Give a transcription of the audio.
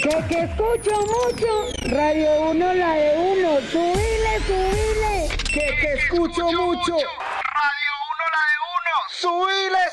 Que escucho mucho. Radio 1, la de 1. Subile. Que escucho mucho. Radio 1, la de 1. Subile.